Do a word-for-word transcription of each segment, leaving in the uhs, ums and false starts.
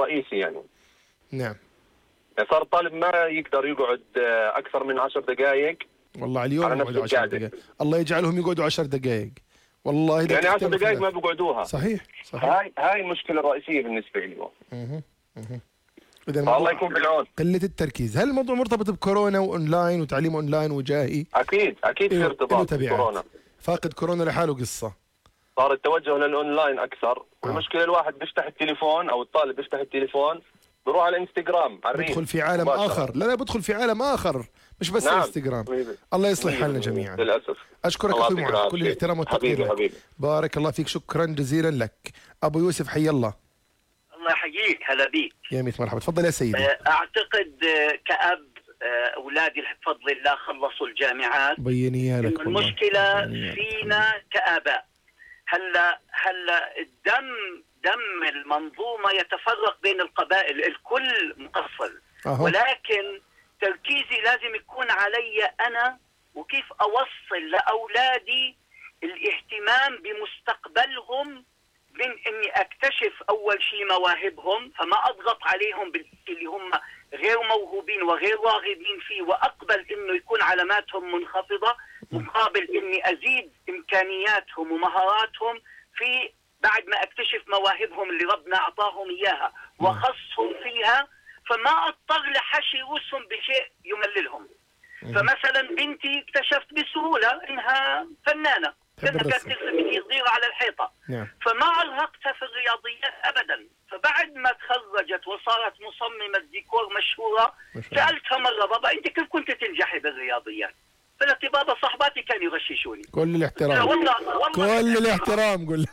رئيسي يعني. نعم. صار الطالب ما يقدر يقعد اكثر من عشر دقائق. والله على اليوم يقعدوا عشر دقائق. الله يجعلهم يقعدوا عشر دقائق. والله يعني عشر دقائق ما بيقعدوها. صحيح صحيح. هاي هاي المشكله الرئيسيه بالنسبه لي. اها اها. الله يكون بالعون. قله التركيز، هل الموضوع مرتبط بكورونا واونلاين وتعليم اونلاين وجاهي؟ اكيد اكيد في ارتباط بكورونا. فاقد كورونا لحاله قصه. صار التوجه للاونلاين اكثر، والمشكله الواحد بيفتح التليفون او الطالب بيفتح التليفون بروح على الانستغرام، على الريل، بدخل في عالم مباشرة. اخر. لا لا بدخل في عالم اخر، مش بس نعم. انستغرام. الله يصلح حالنا جميعا. للاسف. اشكرك اخوي معاذ، كل الاحترام والتقدير لك. حبيبي. بارك الله فيك، شكرا جزيلا لك. ابو يوسف حي الله. الله يحييك، هلا بيك. يا ميت مرحبا، تفضل يا سيدي. اعتقد كأب اولادي بفضل الله خلصوا الجامعات. بيني لك. المشكله فينا كآباء. هلا هلا الدم دم المنظومه يتفرق بين القبائل، الكل مقصر. أه. ولكن تركيزي لازم يكون علي انا، وكيف اوصل لاولادي الاهتمام بمستقبلهم، من اني اكتشف اول شيء مواهبهم، فما اضغط عليهم بالشيء اللي هم غير موهوبين وغير راغبين فيه، واقبل انه يكون علاماتهم منخفضه، مقابل اني ازيد امكانياتهم ومهاراتهم في بعد ما اكتشف مواهبهم اللي ربنا اعطاهم اياها وخصهم فيها، فما اضطر لحشي رؤوسهم بشيء يمللهم. فمثلا بنتي اكتشفت بسهوله انها فنانه، كانت ترسم كثير صغيره على الحيطه. نعم. فما ارهقتها في الرياضيات ابدا. فبعد ما تخرجت وصارت مصممه ديكور مشهوره، سالتها مره: بابا انت كيف كنت تنجحي بالرياضيات؟ قالت لي: بابا صاحباتي كانوا يغششوني. كل الاحترام. والله والله كل الاحترام. قول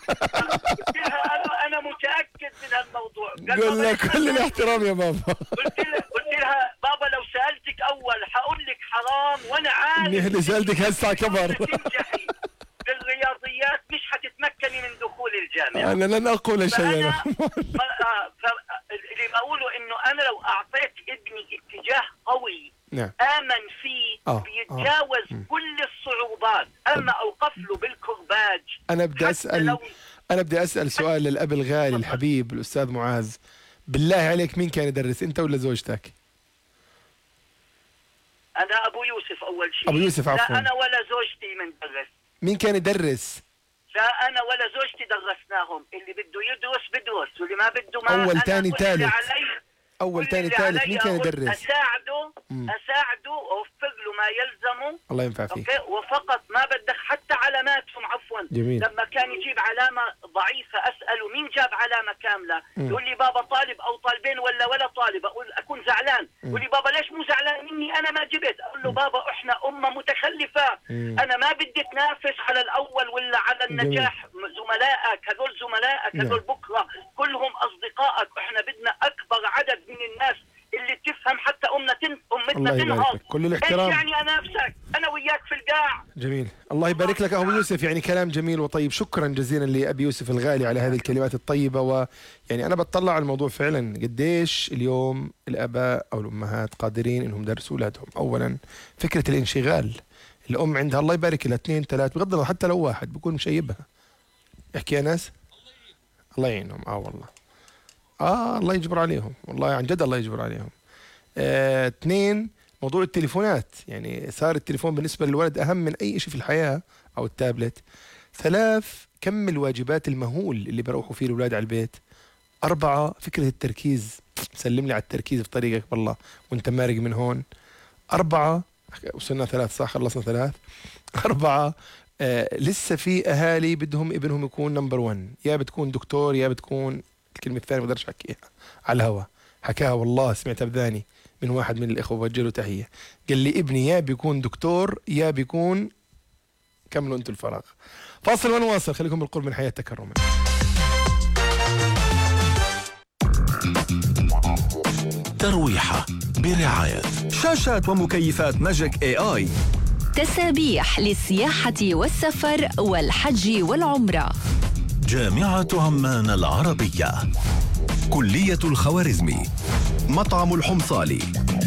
انا انا متاكد من هالموضوع. قول لها كل الاحترام يا بابا. قلت لها قلت لها: بابا لو سالتك اول حقول لك حرام، وانا عارف اللي سالتك هسه كبر. تنجحي بالرياضيات مش حتتمكني من دخول الجامعه. انا لن اقول شيئا. اللي بقوله انه انا لو اعطيت ابني اتجاه قوي نعم. آمن فيه آه. بيتجاوز آه. كل الصعوبات، أما أوقف له بالكرباج. أنا بدي أسأل لو... أنا بدي أسأل سؤال للأب الغالي الحبيب الأستاذ معاذ، بالله عليك مين كان يدرس، أنت ولا زوجتك؟ أنا أبو يوسف أول شيء. أبو يوسف عفوا. لا أنا ولا زوجتي من درس. مين كان يدرس؟ لا أنا ولا زوجتي درسناهم، اللي بده يدرس بدرس واللي ما بده ما. أول ثاني ثالث. أول ثاني ثالث مين كان يدرس؟ أساعده مم. أساعده وأوفق له ما يلزمه. الله ينفع فيك. أوكي، وفقط ما بدك حتى علاماتهم. عفوا جميل. لما كان يجيب علامة ضعيفة أسأله: مين جاب علامة كاملة؟ مم. يقول لي: بابا طالب أو طالبين ولا ولا طالب. أقول أكون زعلان. يقول لي: بابا ليش مو زعلان مني؟ أنا ما جبت. أقول له: بابا إحنا أمة متخلفة. مم. أنا ما بدي تنافس على الأول ولا على النجاح. جميل. زملائك هذول زملائك هذول بكرة كلهم أصدقائك. إحنا بدنا أكبر عدد من الناس اللي تفهم حتى أمنا تن... أمتنا تنهض. كل الاحترام. إيش يعني أنافسك؟ أنا وياك في القاع. جميل. الله يبارك لك أبو يوسف، يعني كلام جميل وطيب. شكرا جزيلا لأبي يوسف الغالي على هذه الكلمات الطيبة. ويعني أنا بتطلع على الموضوع فعلا قديش اليوم الآباء أو الأمهات قادرين إنهم يدرسوا أولادهم. أولا فكرة الانشغال، الأم عندها الله يبارك لها اثنين ثلاث، بغض النظر حتى لو واحد بيكون مشيبها. يحكي يا ناس الله يعينهم. آه والله آه الله يجبر عليهم، والله عن جد الله يجبر عليهم. آه، اثنين موضوع التليفونات، يعني صار التليفون بالنسبة للولد أهم من أي شيء في الحياة أو التابلت. ثلاث كم الواجبات المهول اللي بروحوا فيه الأولاد على البيت. أربعة فكرة التركيز، سلم لي على التركيز في طريقك والله وأنت مارق من هون. أربعة وصلنا ثلاث صح، خلصنا ثلاث. أربعة آه لسه في أهالي بدهم ابنهم يكون نمبر ون، يا بتكون دكتور يا بتكون الكلمة الثانية ما بقدرش أحكيها على الهوا، حكاها والله سمعتها بذاني من واحد من الإخوة، وجه له تحية. قال لي ابني يا بيكون دكتور يا بيكون. كملوا أنتوا الفراغ. فاصل ونواصل، خليكم بالقرب من حياة تكرما. ترويحة برعاية شاشات ومكيفات ماجيك اي اي. تسابيح للسياحة والسفر والحج والعمرة. جامعة عمان العربية. كلية الخوارزمي. مطعم الحمصالي.